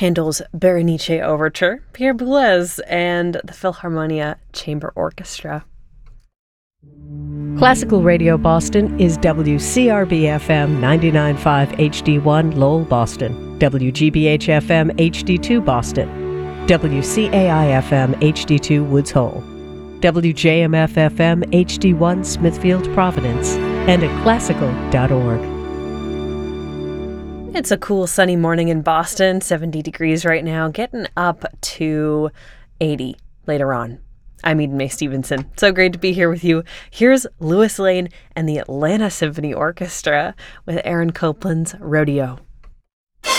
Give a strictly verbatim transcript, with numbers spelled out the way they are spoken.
Handel's Berenice Overture, Pierre Boulez, and the Philharmonia Chamber Orchestra. Classical Radio Boston is W C R B F M ninety-nine point five H D one Lowell, Boston, W G B H F M H D two Boston, W C A I F M H D two Woods Hole, W J M F F M H D one Smithfield, Providence, and at classical dot org. It's a cool sunny morning in Boston, seventy degrees right now, getting up to eighty later on. I'm Eden Mae Stevenson. So great to be here with you. Here's Louis Lane and the Atlanta Symphony Orchestra with Aaron Copland's Rodeo.